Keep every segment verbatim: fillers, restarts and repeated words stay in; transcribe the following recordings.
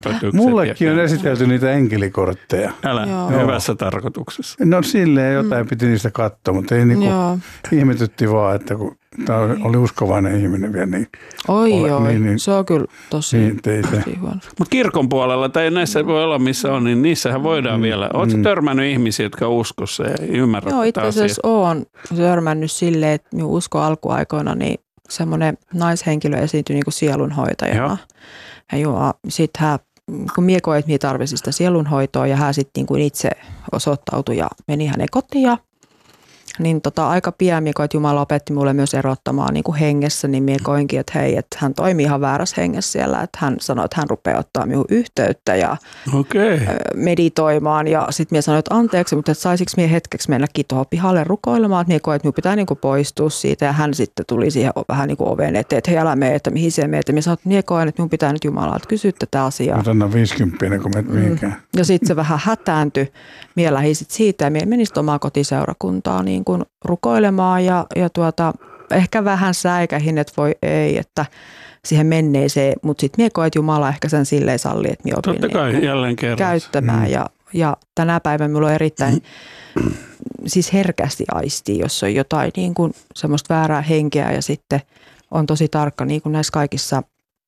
Mullekin on esitelty niitä enkelikortteja. Älä, Joo. hyvässä tarkoituksessa. No silleen jotain mm. piti niistä katsoa, mutta ei niinku, ihmetytti vaan, että kun tämä oli uskovainen ihminen vielä. Niin, oi ole, oi, niin, niin, se on kyllä tosi, niin, tosi huono. Mutta kirkon puolella, tai näissä voi olla missä on, niin niissähän voidaan mm. vielä. Oletko mm. törmännyt ihmisiä, jotka on uskossa ja ymmärrät Joo, itse asiassa asiaa? olen törmännyt silleen, että minun usko alkuaikoina, niin semmoinen naishenkilö esiintyi niin kuin sielunhoitajana. Ja joo, sitten hän, kun mie koin, että mie tarvitsin sitä sielunhoitoa ja hän sitten niin kuin itse osoittautui ja meni hänen kotiin. Niin tota, aika pian mie koin, että Jumala opetti mulle myös erottamaan niin kuin hengessä, niin mie koinkin, että hei, että hän toimii ihan väärässä hengessä siellä. Että hän sanoi, että hän rupeaa ottaa minun yhteyttä ja okay. meditoimaan. Ja sitten mie sanoin, että anteeksi, mutta että saisinko mie hetkeksi mennäkin tuohon pihalle rukoilemaan. Että mie koin, että minun pitää niin kuin poistua siitä. Ja hän sitten tuli siihen vähän niin kuin oven eteen, että hei, älä mene, että mihin se meet. Ja mie sanoin, että mie koin, että minun pitää nyt Jumalalta kysyä tätä asiaa. Mutta anna viisikymppinen, kun menet mihinkään. Mm. Ja sitten se vähän hätääntyi. Mie lähdin sitten siitä ja mie menin omaan kotiseurakuntaan niin kuin rukoilemaan ja, ja tuota, ehkä vähän säikähin, että voi ei, että siihen menneeseen, mutta sitten mie koen, että Jumala ehkä sen silleen salli, että mie opin niin käyttämään. Mm. Ja, ja tänä päivänä minulla on erittäin mm. siis herkästi aistii, jos on jotain niin kuin semmoista väärää henkeä ja sitten on tosi tarkka niin kuin näissä kaikissa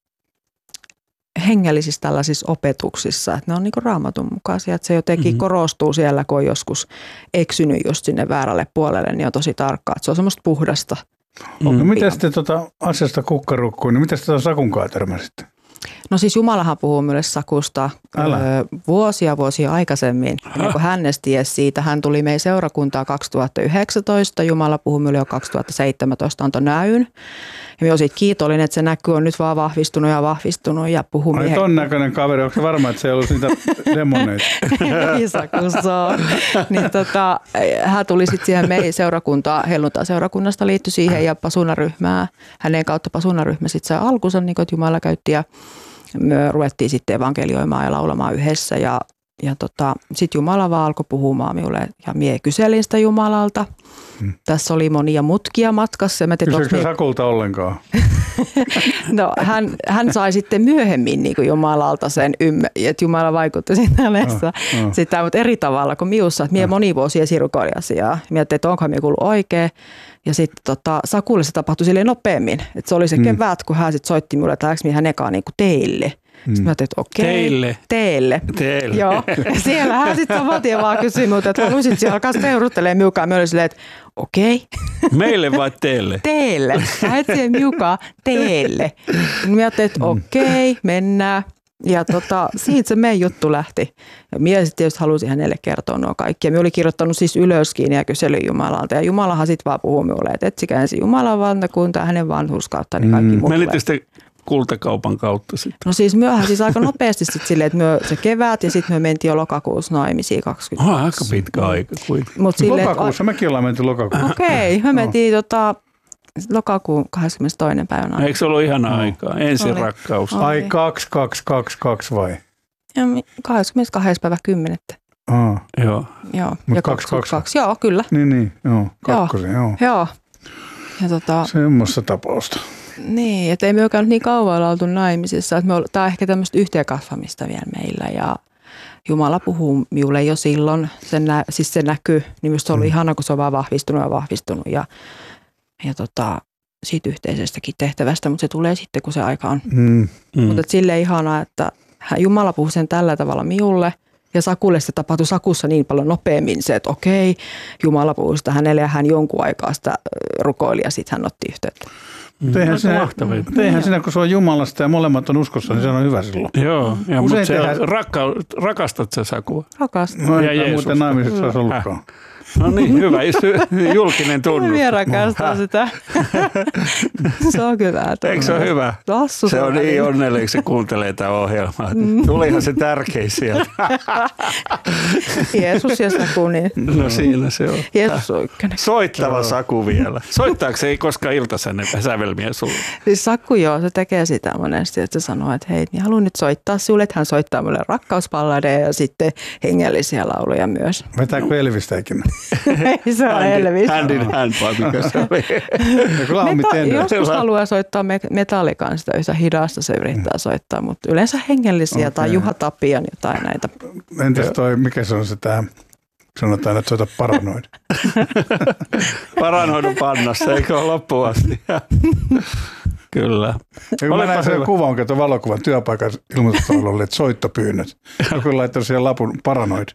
hengellisissä tällaisissa opetuksissa, että ne on niin kuin Raamatun mukaisia, että se jotenkin mm-hmm. korostuu siellä, kun on joskus eksynyt just sinne väärälle puolelle, niin on tosi tarkkaa, että se on semmoista puhdasta. Mm. No miten sitten tuota asiasta kukkarukkuun, niin miten sitä sakunkaan törmäsitte? No siis Jumalahan puhuu myös sakusta ö, vuosia vuosia aikaisemmin, niin kuin hän tiesi siitä. Hän tuli meidän seurakuntaa kaksituhattayhdeksäntoista, Jumala puhui minulle jo kaksituhattaseitsemäntoista, antoi näyn. Ja minä olen siitä kiitollinen, että se näky on nyt vaan vahvistunut ja vahvistunut ja puhuu miehen. Ai ton näköinen kaveri, onko se varma, että se ei ollut niitä demoneita? Ei sakussa on. Niin tota, hän tuli sitten siihen meidän seurakuntaan, helluntai-seurakunnasta liittyi siihen ja pasunaryhmää. Hänen kautta pasunaryhmä sitten sai alkunsa, niin kuin Jumala käytti ja me ruvettiin sitten evankelioimaan ja laulamaan yhdessä ja, ja tota, sitten Jumala vaan alkoi puhumaan minulle ja mie kyselin sitä Jumalalta. Hmm. Tässä oli monia mutkia matkassa. Kysyykö mie... Sakulta ollenkaan? No hän, hän sai sitten myöhemmin niin kuin Jumalalta sen, ymmär- että Jumala vaikutti siinä hänessä oh, oh. sitä, mutta eri tavalla kuin miussa. Mie oh. moni vuosia sirukoili asiaa. Mietin, että onko mie kuullut oikein. Ja sitten tota, Sakulle se tapahtui silleen nopeammin. Että se oli se mm. kevät, kun hän sitten soitti minulle, että lähdekö minä hänen ekaan niin kuin teille. Mm. Sitten mä ajattelin, että okei. Teille. Teille. Teille. Joo. Ja siellä hän sitten saman tien vaan kysyi minulta, että haluaisit siellä alkaa peuruttelemaan miukaan. Mä olin silleen, että okei. Meille vai teille? Teille. Mä etsin miukaan teille. Mä ajattelin, että okei, mennään. Ja tota, siitä se meidän juttu lähti. Ja minä sitten tietysti halusin hänelle kertoa nuo kaikki. Ja minä olin kirjoittanut siis ylöskin ja kyselin Jumalalta. Ja Jumalahan sitten vaan puhui minulle, että etsikää ensin Jumalan valtakunta ja hänen vanhurskautta, niin kaikki mm. muut. Menittekö sitten kultakaupan kautta sitten? No siis myöhän siis aika nopeasti sitten silleen, että myö, se kevät ja sitten me mentiin jo lokakuussa naimisiin kaksikymmentä. Oh, aika pitkä aika kuitenkin. Mut silleen, lokakuussa, mekin ollaan menty lokakuussa. Okei, okay, me mentiin tota... lokakuun kahdeskymmenestoinen päivänä. Eikö se ollut ihana no. aikaa? Ensin oli. Rakkaus. Ai kaksi, kaksi, kaksi, kaksi vai? Ja kahdeskymmenestoinen päivä kymmenettä. Aa. Joo. Joo. Mut ja kaksi, kaksi. kaksi. Joo, kyllä. Niin, niin. Joo, kakkosen, joo. Joo. joo. Ja tota... semmoista tapausta. Niin, että ei me ole käynyt niin kauan oltu naimisissa. Että me ole, tämä on ehkä tämmöistä yhteenkasvamista vielä meillä ja Jumala puhuu minulle jo silloin. Sen nä, siis se näkyy, niin minusta on ollut mm. ihana, kun se on vaan vahvistunut ja vahvistunut ja Ja tota, siitä yhteisestäkin tehtävästä, mutta se tulee sitten, kun se aika on. Mm. Mm. Mutta silleen ihanaa, että Jumala puhuu sen tällä tavalla minulle. Ja Sakulle se tapahtui Sakussa niin paljon nopeammin se, että okei, Jumala puhuu sitä hänelle ja hän jonkun aikaa sitä rukoili ja sitten hän otti yhteyttä. Mm. Eihän, sinä, eihän sinä, kun se on Jumalasta ja molemmat on uskossa, niin se on hyvä silloin. Joo, ja mutta se tehdään... rakka, rakastat sä Sakua? Rakastan. No ei muuten naimisessa olisi ollutkaan. No niin, hyvä. Julkinen tunnustus. Minä rakastan sitä. Se on hyvä. Eikö se ole hyvä? Lassu se on niin onnellinen, se kuuntelee tätä ohjelmaa. Tulihan se tärkein sieltä. Jeesus ja Saku. Niin. No siinä se on. Jeesus on ykkönen. Soittava joo. Saku vielä. Soittaako se ei koskaan iltasävelmiä sulle? Siis Saku joo, se tekee sitä monesti, että se sanoo, että hei, niin haluan nyt soittaa sinulle, että hän soittaa minulle rakkauspalladeja ja sitten hengellisiä lauluja myös. Vetääkö Elvistä ikinä? Ei se ole Elvis. Hand in hand, vai mikä se oli? Meta- joskus haluaa soittaa Metallican sitä yhtä hidasta, se yrittää soittaa, mutta yleensä hengellisiä okay. Tai Juha Tapion jotain näitä. Entäs toi, mikä se on se tämä, sanotaan, että soita Paranoid. Paranoidun pannassa, eikö ole loppuun asti? Kyllä. Ja kun mä näin sen kuvan, kun valokuvan työpaikan ilmoitustavalla oli, että soittopyynnöt. Joku laittanut siihen lapun Paranoid.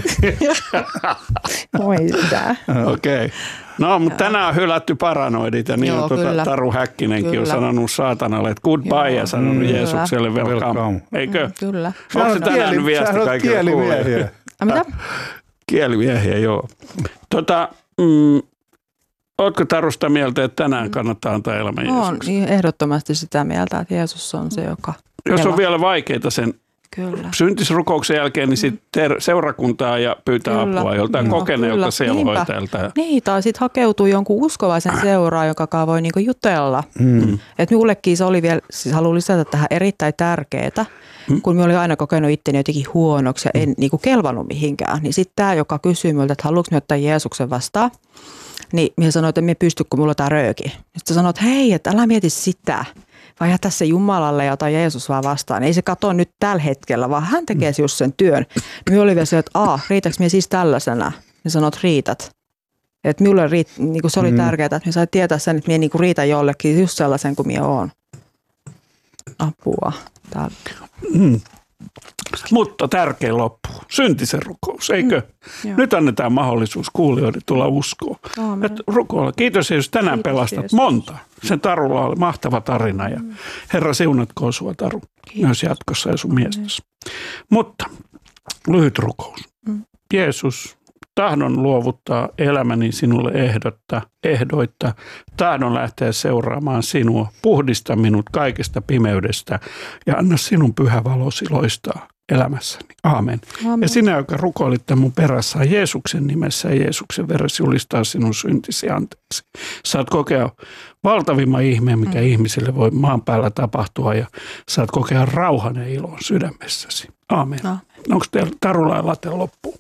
Oi sitä. Okei. Okay. No, mutta tänään on hylätty paranoidit ja niin on tuota, Taru Häkkinenkin kyllä. On sanonut saatanalle, että goodbye ja sanonut mm, Jeesukselle welcome. Eikö? Mm, kyllä. Onko se tänään kieli, viesti kaikille kielimiehiä. Mitä? Kielimiehiä, joo. Tota, mm, ootko Tarusta mieltä, että tänään kannattaa antaa elämä Jeesukselle? On ehdottomasti sitä mieltä, että Jeesus on se, joka... Jos on vielä vaikeita sen kyllä. syntisrukouksen jälkeen, niin sitten seurakuntaa ja pyytää kyllä. Apua joltain no, kokeneelta sielunhoitajalta. Niin, tai sitten hakeutuu jonkun uskovaisen seuraan, joka voi niinku jutella. Mm. Että minullekin se oli vielä, siis haluan lisätä tähän erittäin tärkeää, mm. kun minä olin aina kokenut itteni jotenkin huonoksi ja en mm. niinku kelvannut mihinkään. Niin sitten tämä, joka kysyy minulta, että haluatko minä ottaa Jeesuksen vastaan, niin minä sanoin, että en pysty, kun minulla on tämä rööki. Sitten sanoin, että hei, että älä mieti sitä. Vai jätä se Jumalalle ja ota Jeesus vaan vastaan. Ei se kato nyt tällä hetkellä, vaan hän tekee just sen työn. Minä oli vielä se, että aah, riitäks minä siis tällaisena? Ja sanoit, riität. Että minulle riit, niin se oli mm. tärkeää, että minä sain tietää sen, että minä niin riitän jollekin just sellaisen kuin minä olen. Apua. Mm. Mutta tärkein loppu. Syntisen rukous, eikö? Mm. Nyt annetaan mahdollisuus kuulijoille tulla uskoon. Rukoilla. Kiitos Jeesus, tänään Kiitos, pelastat Jeesus. Monta. Sen Tarulla oli mahtava tarina ja mm. Herra siunatkoon sua Taru Kiitos. Myös jatkossa ja sun miestäsi. Mutta lyhyt rukous. Mm. Jeesus, tahdon luovuttaa elämäni sinulle ehdotta, ehdoitta. Tahdon lähteä seuraamaan sinua. Puhdista minut kaikesta pimeydestä ja anna sinun pyhä valosi loistaa elämässäni. Aamen. Aamen. Ja sinä, joka rukoilit tämän mun perässä, Jeesuksen nimessä ja Jeesuksen veressä julistaa sinun syntisi anteeksi. Saat kokea valtavimman ihmeen, mikä mm. ihmiselle voi maan päällä tapahtua ja saat kokea rauhan ja ilon sydämessäsi. Aamen. No. Onko teillä Tarulla late loppuun?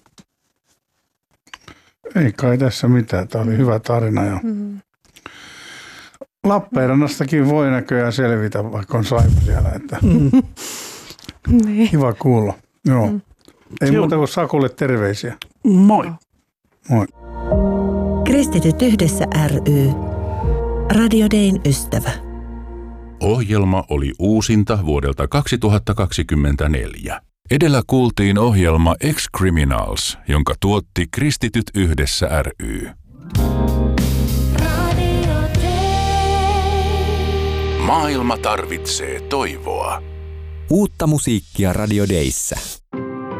Ei kai tässä mitään. Tämä oli hyvä tarina. Ja mm-hmm. Lappeenrannastakin voi näköjään selvitä, vaikka on saipa siellä. Että mm. niin. Kiva kuulla. Joo. Mm. Ei muuta kuin Sakulle terveisiä. Moi. Moi. Kristityt yhdessä ry. Radio Dayn ystävä. Ohjelma oli uusinta vuodelta kaksituhattakaksikymmentäneljä. Edellä kuultiin ohjelma Ex-Criminals, jonka tuotti Kristityt yhdessä ry. Maailma tarvitsee toivoa. Uutta musiikkia Radio Dayssä.